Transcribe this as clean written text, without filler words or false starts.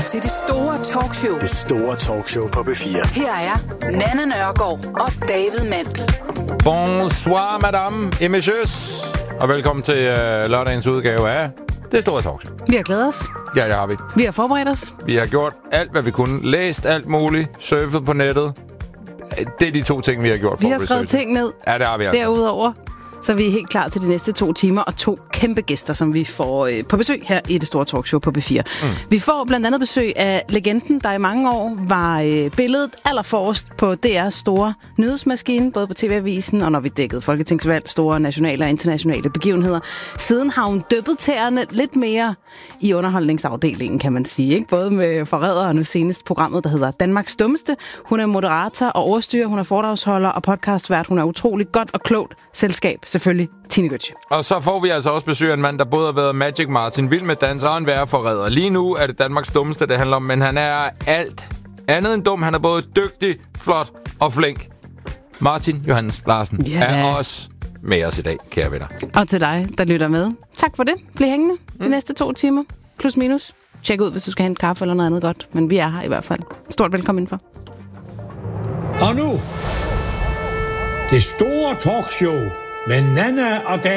til det store talkshow. Det store talkshow på P4. Her er Nanna Nørgaard og David Mandel. Bonsoir, madame et messieurs. Og velkommen til lørdagens udgave af det store talkshow. Vi har glædet os. Ja, det har vi. Vi har forberedt os. Vi har gjort alt, hvad vi kunne. Læst alt muligt. Surfet på nettet. Det er de to ting, vi har gjort. Vi har skrevet ting ned. Ja, det har vi altså. Derudover, så er vi helt klar til de næste 2 timer og 2 kæmpe gæster, som vi får på besøg her i det store talkshow på P4. Vi får blandt andet besøg af legenden, der i mange år var billedet allerforrest på DR's store nyhedsmaskine, både på TV-avisen og når vi dækkede folketingsvalg, store nationale og internationale begivenheder. Siden har hun dyppet tæerne lidt mere i underholdningsafdelingen, kan man sige. Ikke? Både med forræder og nu senest programmet, der hedder Danmarks Dummeste. Hun er moderator og ordstyrer, hun er foredragsholder og podcastvært. Hun er utrolig godt og klogt selskab. Selvfølgelig Tine Götze. Og så får vi altså også besøg af en mand, der både har været Magic Martin, vild med dans og en værreforræder. Lige nu er det Danmarks Dummeste, det handler om, men han er alt andet end dum. Han er både dygtig, flot og flink. Martin Johannes Larsen er også med os i dag, kære venner. Og til dig, der lytter med. Tak for det. Bliv hængende de næste 2 timer. Plus minus. Tjek ud, hvis du skal hente kaffe eller noget andet godt. Men vi er her i hvert fald. Stort velkommen indenfor. Og nu, det store talkshow med Nanna og